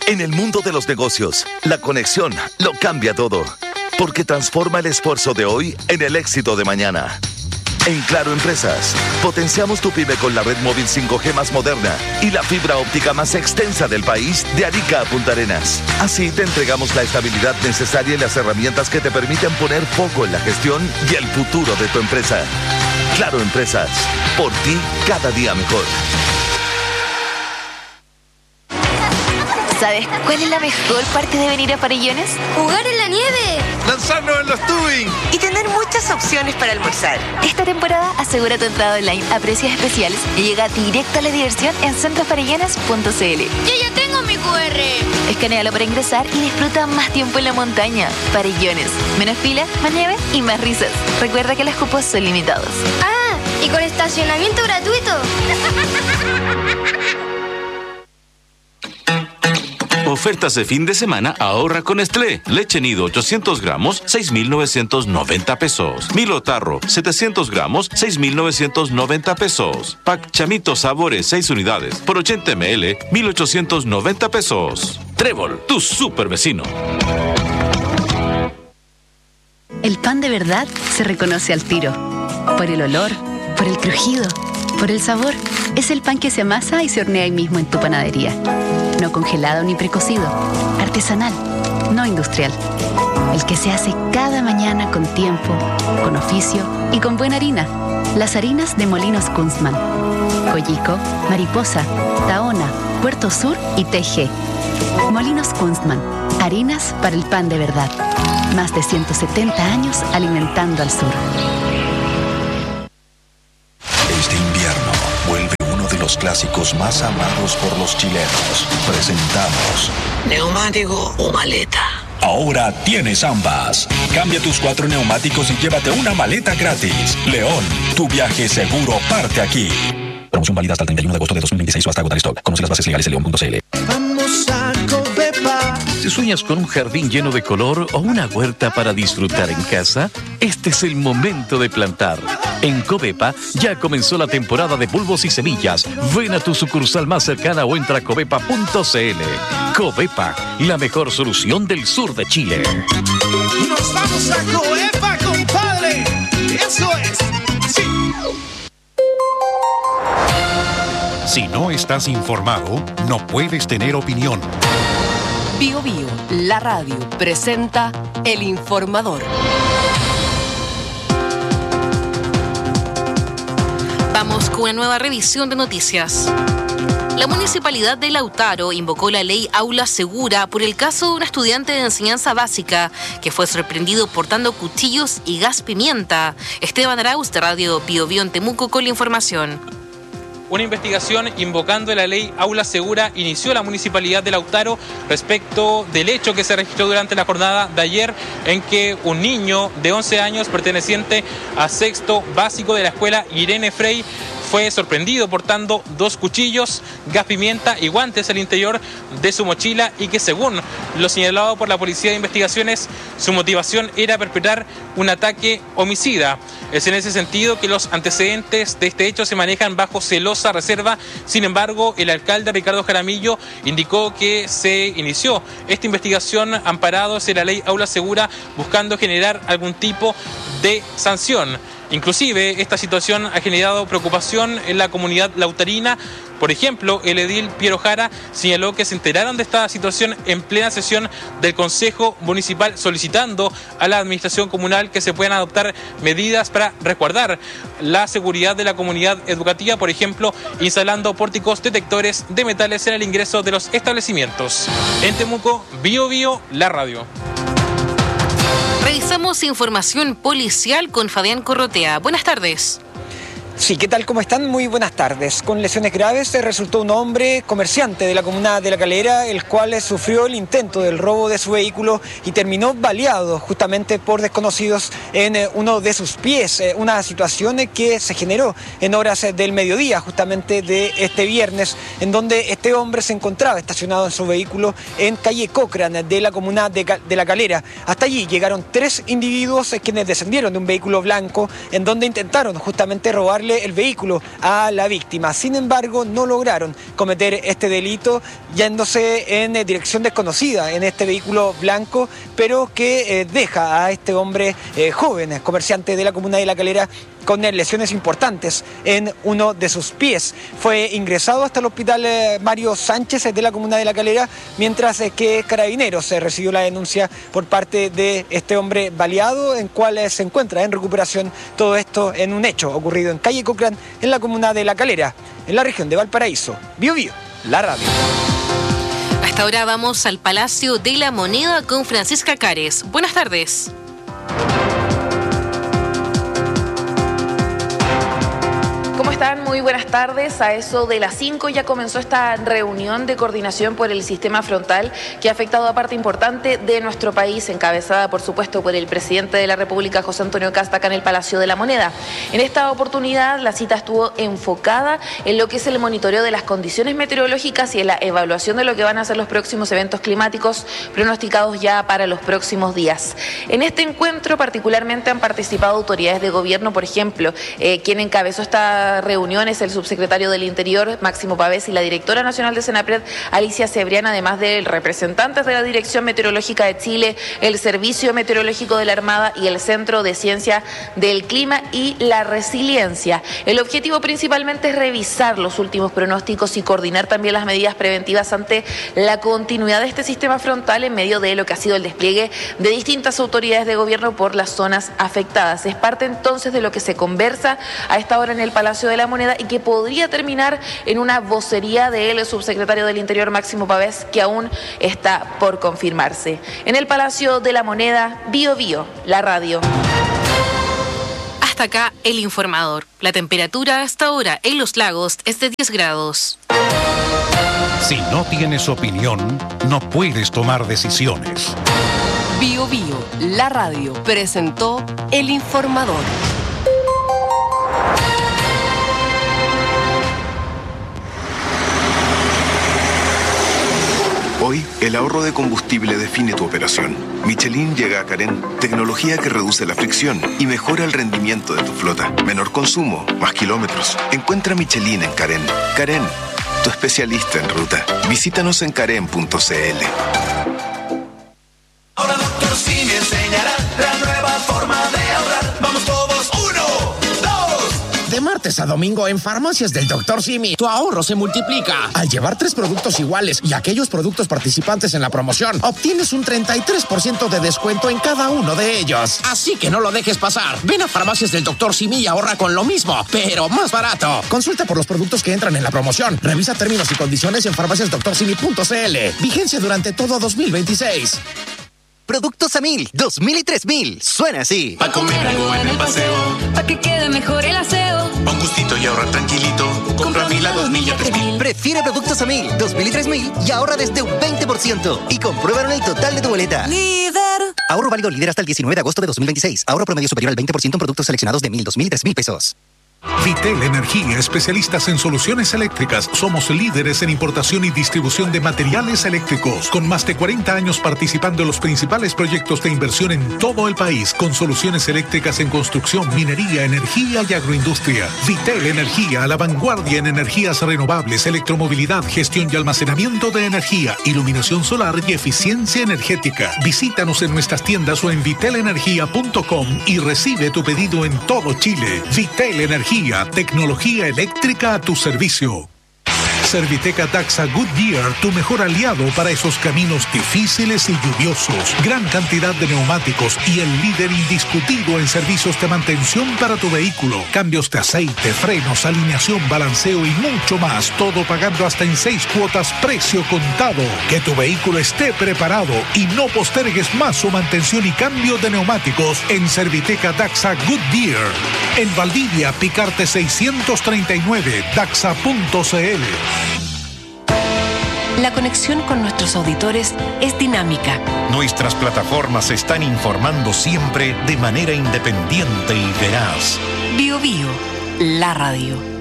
En el mundo de los negocios, la conexión lo cambia todo, porque transforma el esfuerzo de hoy en el éxito de mañana. En Claro Empresas, potenciamos tu pyme con la red móvil 5G más moderna y la fibra óptica más extensa del país de Arica a Punta Arenas. Así te entregamos la estabilidad necesaria y las herramientas que te permiten poner foco en la gestión y el futuro de tu empresa. Claro Empresas, por ti cada día mejor. ¿Sabes cuál es la mejor parte de venir a Farellones? ¡Jugar en la nieve! ¡Lanzarnos en los tubing! Y tener muchas opciones para almorzar. Esta temporada asegura tu entrada online a precios especiales y llega directo a la diversión en centrofarellones.cl. ¡Yo ya tengo mi QR! Escanéalo para ingresar y disfruta más tiempo en la montaña. Farellones. Menos fila, más nieve y más risas. Recuerda que los cupos son limitados. ¡Ah! ¿Y con estacionamiento gratuito? Ofertas de fin de semana, ahorra con Nestlé. Leche nido 800 gramos, 6,990 pesos. Milo Tarro 700 gramos, 6,990 pesos. Pack Chamito Sabores 6 unidades por 80 ml, 1,890 pesos. Trébol, tu super vecino. El pan de verdad se reconoce al tiro. Por el olor, por el crujido, por el sabor. Es el pan que se amasa y se hornea ahí mismo en tu panadería. No congelado ni precocido. Artesanal, no industrial. El que se hace cada mañana con tiempo, con oficio y con buena harina. Las harinas de Molinos Kunstmann. Coyico, Mariposa, Tahona, Puerto Sur y TG. Molinos Kunstmann. Harinas para el pan de verdad. Más de 170 años alimentando al sur. Este invierno vuelve uno de los clásicos más amados por los chilenos. Presentamos ¿neumático o maleta? Ahora tienes ambas. Cambia tus 4 neumáticos y llévate una maleta gratis. León, tu viaje seguro parte aquí. Promoción válida hasta el 31 de agosto de 2026 o hasta agotar stock. Conoce las bases legales en león.cl. Vamos a Covepa. Si sueñas con un jardín lleno de color o una huerta para disfrutar en casa, este es el momento de plantar. En Covepa ya comenzó la temporada de bulbos y semillas. Ven a tu sucursal más cercana o entra a covepa.cl. Covepa, la mejor solución del sur de Chile. ¡Nos vamos a Covepa, compadre! ¡Eso es! ¡Sí! Si no estás informado, no puedes tener opinión. Bio Bio, la radio, presenta El Informador. Vamos con una nueva revisión de noticias. La Municipalidad de Lautaro invocó la ley Aula Segura por el caso de un estudiante de enseñanza básica que fue sorprendido portando cuchillos y gas pimienta. Esteban Arauz, de Radio Bio Bio en Temuco, con la información. Una investigación invocando la ley Aula Segura inició la Municipalidad de Lautaro respecto del hecho que se registró durante la jornada de ayer en que un niño de 11 años perteneciente a sexto básico de la escuela Irene Frey fue sorprendido portando 2 cuchillos, gas pimienta y guantes al interior de su mochila y que, según lo señalado por la Policía de Investigaciones, su motivación era perpetrar un ataque homicida. Es en ese sentido que los antecedentes de este hecho se manejan bajo celosa reserva. Sin embargo, el alcalde Ricardo Jaramillo indicó que se inició esta investigación amparados en la ley Aula Segura buscando generar algún tipo de sanción. Inclusive, esta situación ha generado preocupación en la comunidad lautarina. Por ejemplo, el edil Piero Jara señaló que se enteraron de esta situación en plena sesión del Consejo Municipal, solicitando a la administración comunal que se puedan adoptar medidas para resguardar la seguridad de la comunidad educativa, por ejemplo, instalando pórticos detectores de metales en el ingreso de los establecimientos. En Temuco, Bio Bio, la radio. Revisamos información policial con Fabián Corrotea. Buenas tardes. Sí, ¿qué tal? ¿Cómo están? Muy buenas tardes. Con lesiones graves resultó un hombre comerciante de la comuna de La Calera, el cual sufrió el intento del robo de su vehículo y terminó baleado justamente por desconocidos en uno de sus pies. Una situación que se generó en horas del mediodía justamente de este viernes, en donde este hombre se encontraba estacionado en su vehículo en calle Cochrane de la comuna de La Calera. Hasta allí llegaron 3 individuos quienes descendieron de un vehículo blanco en donde intentaron justamente robarle quitándole el vehículo a la víctima. Sin embargo, no lograron cometer este delito yéndose en dirección desconocida en este vehículo blanco, pero que deja a este hombre joven, comerciante de la comuna de La Calera, con lesiones importantes en uno de sus pies. Fue ingresado hasta el hospital Mario Sánchez de la comuna de La Calera, mientras que Carabineros recibió la denuncia por parte de este hombre baleado, en cual se encuentra en recuperación. Todo esto en un hecho ocurrido en calle Cochrane, en la comuna de La Calera, en la región de Valparaíso. Bio Bio, la radio. Hasta ahora vamos al Palacio de la Moneda con Francisca Cares. Buenas tardes. ¿Cómo están? Muy buenas tardes. A eso de las 5 ya comenzó esta reunión de coordinación por el sistema frontal que ha afectado a parte importante de nuestro país, encabezada por supuesto por el presidente de la República, José Antonio Kast, acá en el Palacio de la Moneda. En esta oportunidad la cita estuvo enfocada en lo que es el monitoreo de las condiciones meteorológicas y en la evaluación de lo que van a ser los próximos eventos climáticos pronosticados ya para los próximos días. En este encuentro particularmente han participado autoridades de gobierno, por ejemplo, quien encabezó esta reunión es el subsecretario del Interior, Máximo Pavés, y la directora nacional de Senapred, Alicia Cebrián, además de representantes de la Dirección Meteorológica de Chile, el Servicio Meteorológico de la Armada y el Centro de Ciencia del Clima y la Resiliencia. El objetivo principalmente es revisar los últimos pronósticos y coordinar también las medidas preventivas ante la continuidad de este sistema frontal en medio de lo que ha sido el despliegue de distintas autoridades de gobierno por las zonas afectadas. Es parte entonces de lo que se conversa a esta hora en el Palacio de la Moneda y que podría terminar en una vocería del subsecretario del Interior, Máximo Pavés, que aún está por confirmarse. En el Palacio de la Moneda, Bio Bio, la radio. Hasta acá el informador. La temperatura hasta ahora en Los Lagos es de 10 grados. Si no tienes opinión, no puedes tomar decisiones. Bio Bio, la radio, presentó el informador. Hoy, el ahorro de combustible define tu operación. Michelin llega a Carén, tecnología que reduce la fricción y mejora el rendimiento de tu flota. Menor consumo, más kilómetros. Encuentra Michelin en Carén. Carén, tu especialista en ruta. Visítanos en carén.cl. Ahora Dr. Simi enseñará la nueva forma de ahorrar. Vamos todos, 1, 2. De martes a domingo en Farmacias del Dr. Simi, tu ahorro se multiplica. Al llevar 3 productos iguales y aquellos productos participantes en la promoción, obtienes un 33% de descuento en cada uno de ellos. Así que no lo dejes pasar. Ven a Farmacias del Dr. Simi y ahorra con lo mismo, pero más barato. Consulta por los productos que entran en la promoción. Revisa términos y condiciones en farmaciasdoctorsimi.cl. Vigencia durante todo 2026. Productos a 1000, 2000 y 3000. Suena así. Pa' comer algo en el paseo, pa' que quede mejor el aseo. Pa' un gustito y ahorrar tranquilito. Compra 1000 a 2000 y a 3000. Prefiere productos a 1000, 2000 y 3000 y ahorra desde un 20%. Y compruébalo en el total de tu boleta. Líder. Ahorro válido líder hasta el 19 de agosto de 2026. Ahorro promedio superior al 20% en productos seleccionados de 1000, 2000 y 3000 pesos. Vitel Energía, especialistas en soluciones eléctricas. Somos líderes en importación y distribución de materiales eléctricos, con más de 40 años participando en los principales proyectos de inversión en todo el país, con soluciones eléctricas en construcción, minería, energía y agroindustria. Vitel Energía, a la vanguardia en energías renovables, electromovilidad, gestión y almacenamiento de energía, iluminación solar y eficiencia energética. Visítanos en nuestras tiendas o en vitelenergia.com y recibe tu pedido en todo Chile. Vitel Energía, tecnología eléctrica a tu servicio. Serviteca Daxa Goodyear, tu mejor aliado para esos caminos difíciles y lluviosos. Gran cantidad de neumáticos y el líder indiscutido en servicios de mantención para tu vehículo. Cambios de aceite, frenos, alineación, balanceo y mucho más. Todo pagando hasta en 6 cuotas, precio contado. Que tu vehículo esté preparado y no postergues más su mantención y cambio de neumáticos en Serviteca Daxa Goodyear. En Valdivia, Picarte 639, daxa.cl. La conexión con nuestros auditores es dinámica. Nuestras plataformas se están informando siempre de manera independiente y veraz. Bio Bio, la radio.